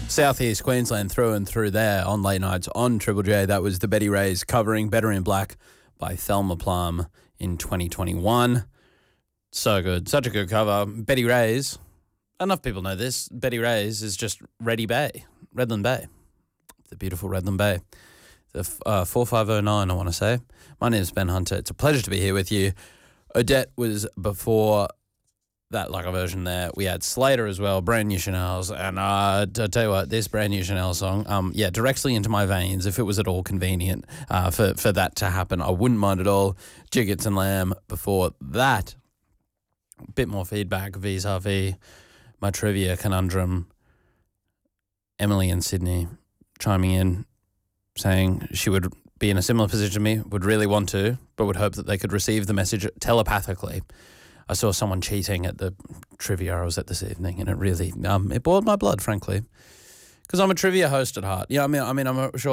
Southeast Queensland through and through there on late nights on Triple J. That was the Betty Rays covering Better in Black by Thelma Plum in 2021. So good. Such a good cover. Betty Rays, enough people know this, Betty Rays is just Redland Bay. The beautiful Redland Bay. The 4509, I want to say. My name is Ben Hunter. It's a pleasure to be here with you. Odette was before that like a version there. We had Slater as well, brand new Chanel's, and I tell you what, this brand new Chanel song, directly into my veins. If it was at all convenient for that to happen, I wouldn't mind at all. Jiggets and Lamb before that. A bit more feedback vis-a-vis my trivia conundrum. Emily in Sydney chiming in, saying she would be in a similar position to me, would really want to, but would hope that they could receive the message telepathically. I saw someone cheating at the trivia I was at this evening, and it really, it boiled my blood, frankly, because I'm a trivia host at heart. Yeah, I mean, I'm sure